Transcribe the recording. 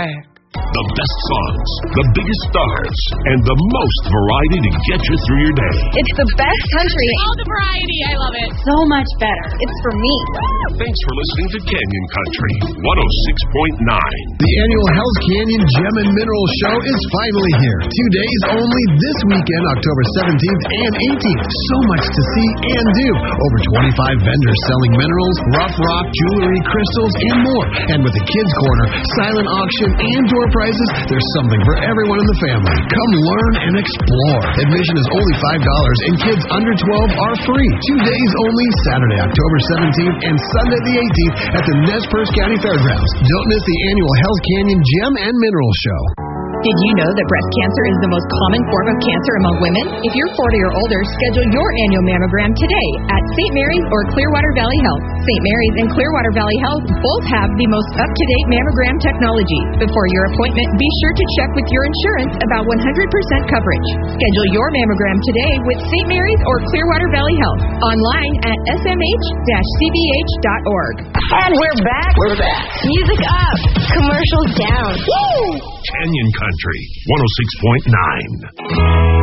The best songs, the biggest stars, and the most variety to get you through your day. It's the best country. All the variety. I love it. So much better. It's for me. Thanks for listening to Canyon Country 106.9. The annual Hell's Canyon Gem and Mineral Show is finally here. 2 days only this weekend, October 17th and 18th. So much to see and do. Over 25 vendors selling minerals, rough rock, jewelry, crystals, and more. And with the Kids Corner, silent auction, and door prizes, there's something for everyone in the family. Come learn and explore. Admission is only $5 and kids under 12 are free. 2 days only, Saturday, October 17th and Sunday the 18th at the Nez Perce County Fairgrounds. Don't miss the annual Hell's Canyon Gem and Mineral Show. Did you know that breast cancer is the most common form of cancer among women? If you're 40 or older, schedule your annual mammogram today at St. Mary's or Clearwater Valley Health. St. Mary's and Clearwater Valley Health both have the most up-to-date mammogram technology. Before your appointment, be sure to check with your insurance about 100% coverage. Schedule your mammogram today with St. Mary's or Clearwater Valley Health. Online at smh-cbh.org. And we're back. Music up. Commercials down. Woo! Canyon Country 106.9.